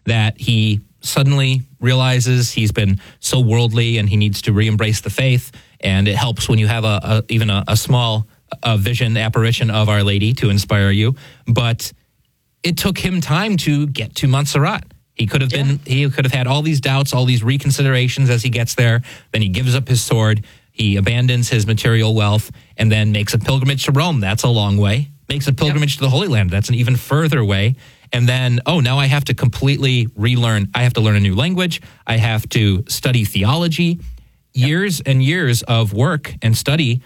that he suddenly realizes he's been so worldly and he needs to re-embrace the faith. And it helps when you have even a small vision apparition of Our Lady to inspire you. But it took him time to get to Montserrat. He could have had all these doubts, all these reconsiderations as he gets there. Then he gives up his sword. He abandons his material wealth and then makes a pilgrimage to Rome. That's a long way. Makes a pilgrimage to the Holy Land. That's an even further way. And then, now I have to completely relearn. I have to learn a new language. I have to study theology. Years and years of work and study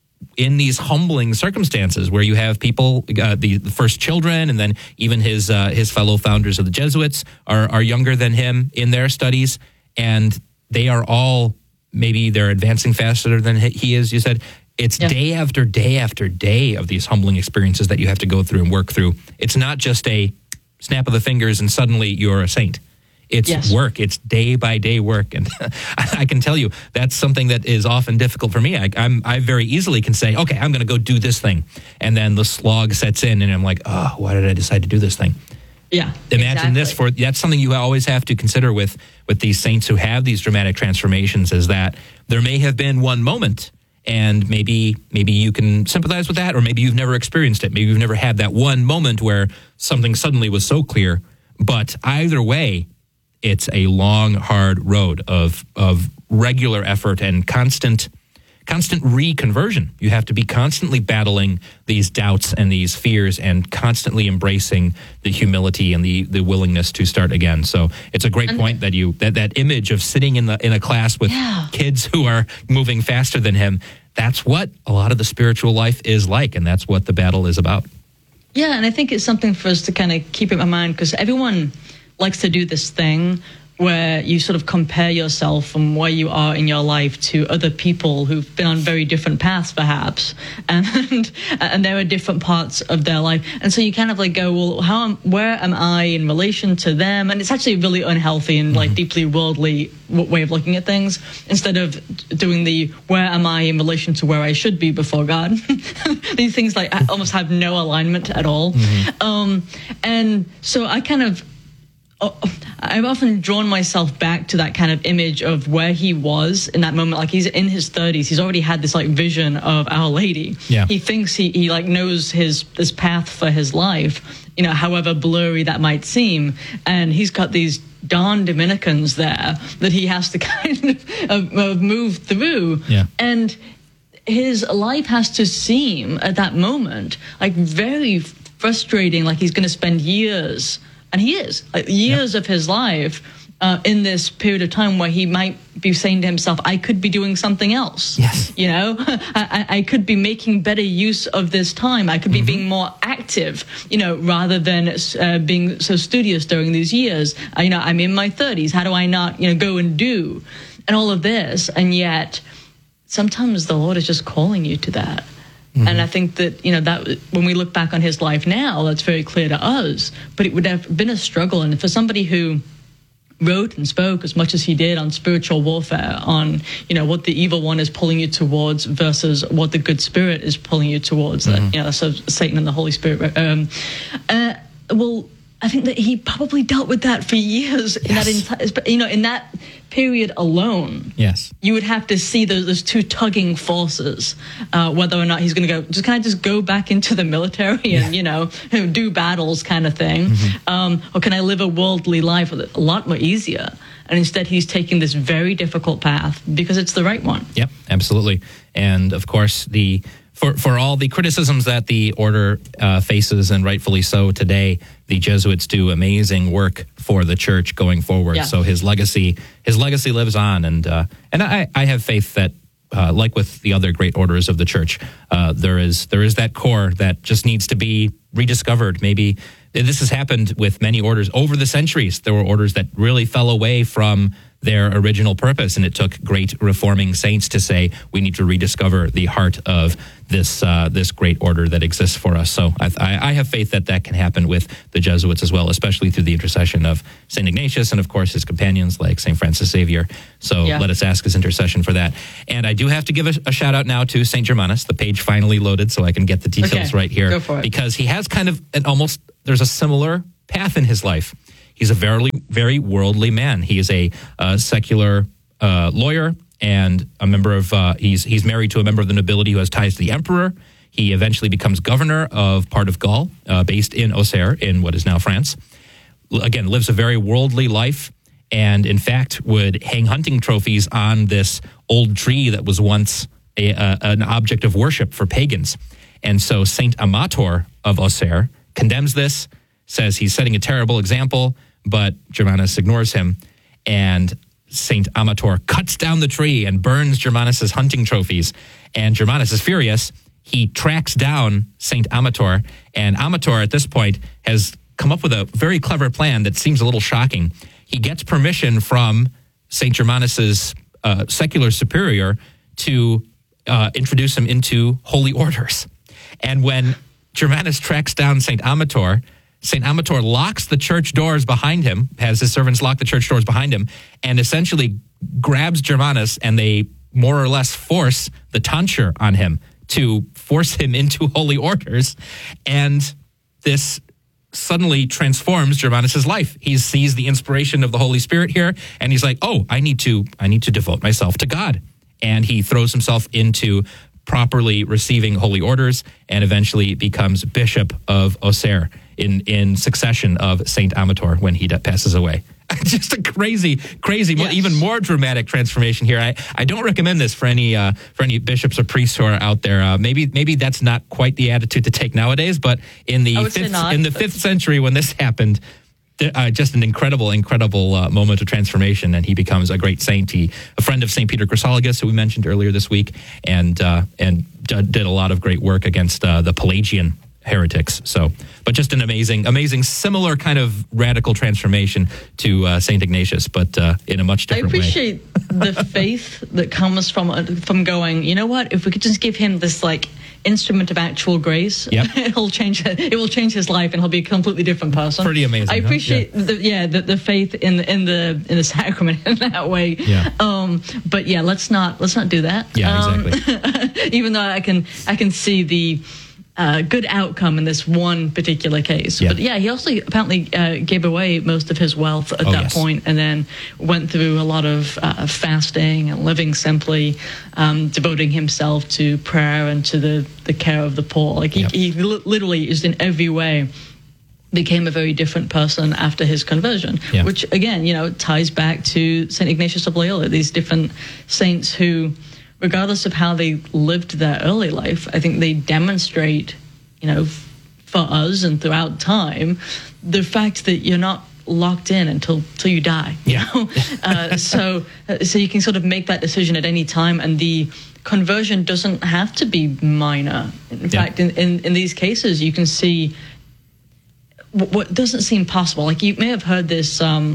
in these humbling circumstances where you have people, the first children, and then even his fellow founders of the Jesuits are younger than him in their studies, and they are all, maybe they're advancing faster than he is. You said it's day after day after day of these humbling experiences that you have to go through and work through. It's not just a snap of the fingers and suddenly you're a saint. It's work. It's day by day work. And I can tell you that's something that is often difficult for me. I very easily can say, okay, I'm going to go do this thing. And then the slog sets in and I'm like, oh, why did I decide to do this thing? Yeah. Imagine this that's something you always have to consider with these saints who have these dramatic transformations, is that there may have been one moment, and maybe you can sympathize with that, or maybe you've never experienced it. Maybe you've never had that one moment where something suddenly was so clear. But either way, it's a long, hard road of regular effort and constant reconversion. You have to be constantly battling these doubts and these fears and constantly embracing the humility and the willingness to start again. So it's a great point that that image of sitting in a class with kids who are moving faster than him. That's what a lot of the spiritual life is like, and that's what the battle is about. Yeah, and I think it's something for us to kind of keep in mind, because everyone likes to do this thing where you sort of compare yourself from where you are in your life to other people who've been on very different paths, perhaps, and there are different parts of their life, and so you kind of like go, well, where am I in relation to them? And it's actually a really unhealthy and like deeply worldly way of looking at things, instead of doing the where am I in relation to where I should be before God. These things like almost have no alignment at all. And so I've often drawn myself back to that kind of image of where he was in that moment. Like, he's in his 30s. He's already had this like vision of Our Lady. Yeah. He thinks he like knows this path for his life, however blurry that might seem. And he's got these darn Dominicans there that he has to kind of move through. Yeah. And his life has to seem at that moment like very frustrating, like he's going to spend years. And he is, years of his life in this period of time where he might be saying to himself, I could be doing something else. Yes. I could be making better use of this time. I could be being more active, rather than being so studious during these years. I'm in my 30s. How do I not, go and do? And all of this. And yet sometimes the Lord is just calling you to that. And I think that, that when we look back on his life now, that's very clear to us. But it would have been a struggle. And for somebody who wrote and spoke as much as he did on spiritual warfare, on, what the evil one is pulling you towards versus what the good spirit is pulling you towards, so Satan and the Holy Spirit. Well, I think that he probably dealt with that for years. Yes. In that period alone. Yes. You would have to see those two tugging forces, whether or not he's going to go, can I just go back into the military and, do battles kind of thing? Or can I live a worldly life a lot more easier? And instead he's taking this very difficult path because it's the right one. Yep, absolutely. And of course, for all the criticisms that the order faces, and rightfully so today, the Jesuits do amazing work for the church going forward. Yeah. So his legacy lives on, and I have faith that, like with the other great orders of the church, there is that core that just needs to be rediscovered. Maybe this has happened with many orders over the centuries. There were orders that really fell away from their original purpose, and it took great reforming saints to say we need to rediscover the heart of this great order that exists for us. So I have faith that can happen with the Jesuits as well, especially through the intercession of St. Ignatius and, of course, his companions like St. Francis Xavier. So let us ask his intercession for that. And I do have to give a shout out now to St. Germanus. The page finally loaded so I can get the details right here. Go for it. Because he has kind of there's a similar path in his life. he's a very worldly man. He is a secular lawyer and a member of, he's married to a member of the nobility who has ties to the emperor. He eventually becomes governor of part of Gaul, based in Auxerre, in what is now France. Again, lives a very worldly life, and in fact would hang hunting trophies on this old tree that was once an object of worship for pagans. And so Saint Amator of Auxerre condemns this, says he's setting a terrible example, but Germanus ignores him, and Saint Amator cuts down the tree and burns Germanus's hunting trophies. And Germanus is furious. He tracks down Saint Amator, and Amator at this point has come up with a very clever plan that seems a little shocking. He gets permission from Saint Germanus's secular superior to introduce him into holy orders. And when Germanus tracks down Saint Amator locks the church doors behind him, has his servants lock the church doors behind him, and essentially grabs Germanus, and they more or less force the tonsure on him to force him into holy orders. And this suddenly transforms Germanus's life. He sees the inspiration of the Holy Spirit here, and he's like, oh, I need to devote myself to God. And he throws himself into properly receiving holy orders and eventually becomes Bishop of Auxerre in succession of Saint Amator when he passes away. Just a crazy, yes. Even more dramatic transformation here. I don't recommend this for any bishops or priests who are out there. Maybe that's not quite the attitude to take nowadays, but in the fifth century when this happened, just an incredible moment of transformation, and he becomes a great saint. He a friend of St. Peter Chrysologus, who we mentioned earlier this week, and did a lot of great work against the Pelagian heretics. So, but just an amazing, similar kind of radical transformation to St. Ignatius, but in a much different way. I appreciate the faith that comes from going, you know what, if we could just give him this instrument of actual grace, yep. It will change his life, and he'll be a completely different person. Pretty amazing. I appreciate the faith in the sacrament in that way. Yeah. But yeah, let's not do that. Yeah, exactly. Even though I can see the good outcome in this one particular case. Yeah. But yeah, he also apparently gave away most of his wealth at that point, and then went through a lot of fasting and living simply, devoting himself to prayer and to the care of the poor. He literally is in every way became a very different person after his conversion, which again, ties back to St. Ignatius of Loyola, these different saints who, regardless of how they lived their early life, I think they demonstrate, for us and throughout time, the fact that you're not locked in until you die. So you can sort of make that decision at any time, and the conversion doesn't have to be minor. In fact, in these cases, you can see what doesn't seem possible. You may have heard this, sort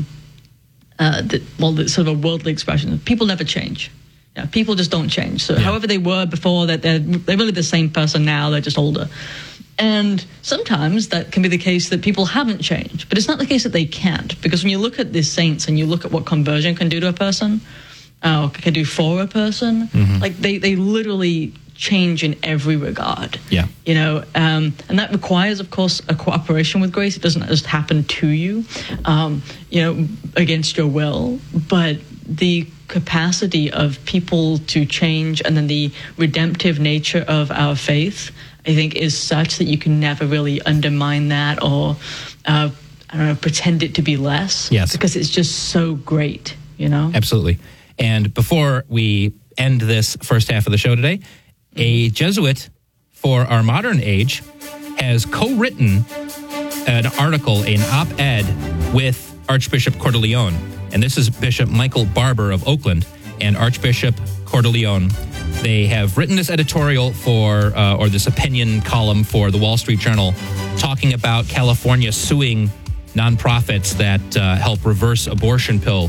of a worldly expression: people never change. People just don't change. So however they were before, that they're really the same person now, they're just older. And sometimes that can be the case that people haven't changed, but it's not the case that they can't, because when you look at these saints and you look at what conversion can do to a person, or can do for a person, they literally change in every regard. And that requires, of course, a cooperation with grace. It doesn't just happen to you, against your will, but the capacity of people to change, and then the redemptive nature of our faith, I think, is such that you can never really undermine that or pretend it to be less. Yes, because it's just so great. Absolutely. And before we end this first half of the show today, a Jesuit for our modern age has co-written an article, an op-ed with Archbishop Cordileone. And this is Bishop Michael Barber of Oakland and Archbishop Cordileone. They have written this editorial or this opinion column for the Wall Street Journal, talking about California suing nonprofits that help reverse abortion pill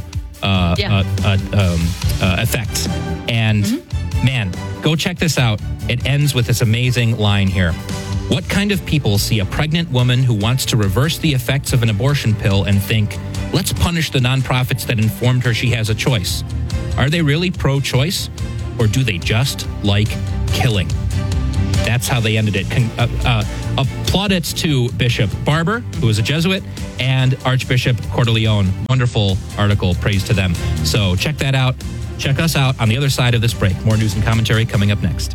effects. And man, go check this out. It ends with this amazing line here. What kind of people see a pregnant woman who wants to reverse the effects of an abortion pill and think, let's punish the nonprofits that informed her she has a choice? Are they really pro-choice, or do they just like killing? that's how they ended it. Plaudits to Bishop Barber, who was a Jesuit, and Archbishop Cordileone. Wonderful article. Praise to them. So check that out. Check us out on the other side of this break. More news and commentary coming up next.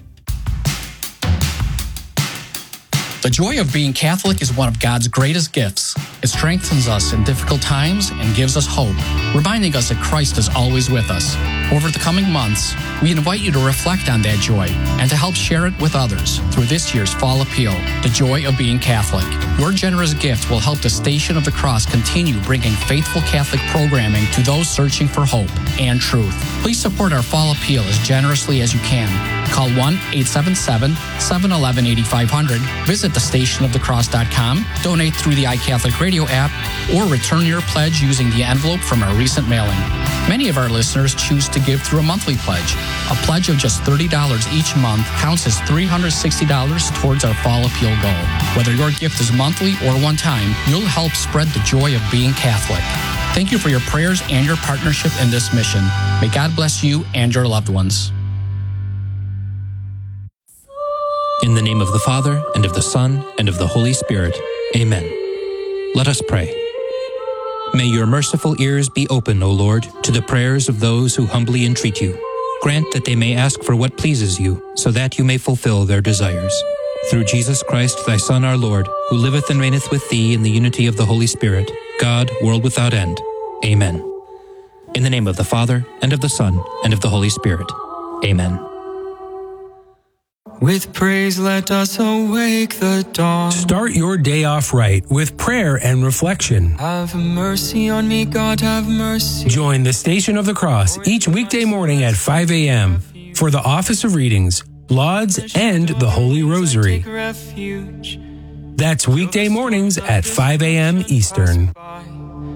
The joy of being Catholic is one of God's greatest gifts. It strengthens us in difficult times and gives us hope, reminding us that Christ is always with us. Over the coming months, we invite you to reflect on that joy and to help share it with others through this year's Fall Appeal, The Joy of Being Catholic. Your generous gift will help the Station of the Cross continue bringing faithful Catholic programming to those searching for hope and truth. Please support our Fall Appeal as generously as you can. Call 1-877-711-8500, visit thestationofthecross.com, donate through the iCatholic Radio app, or return your pledge using the envelope from our recent mailing. Many of our listeners choose to give through a monthly pledge. A pledge of just $30 each month counts as $360 towards our Fall Appeal goal. Whether your gift is monthly or one time, you'll help spread the joy of being Catholic. Thank you for your prayers and your partnership in this mission. May God bless you and your loved ones. In the name of the Father, and of the Son, and of the Holy Spirit. Amen. Let us pray. May your merciful ears be open, O Lord, to the prayers of those who humbly entreat you. Grant that they may ask for what pleases you, so that you may fulfill their desires. Through Jesus Christ, thy Son, our Lord, who liveth and reigneth with thee in the unity of the Holy Spirit, God, world without end. Amen. In the name of the Father, and of the Son, and of the Holy Spirit. Amen. With praise let us awake the dawn. Start your day off right with prayer and reflection. Have mercy on me, God, have mercy. Join the Station of the Cross each weekday morning at 5 a.m. for the Office of Readings, Lauds, and the Holy Rosary. That's weekday mornings at 5 a.m. Eastern.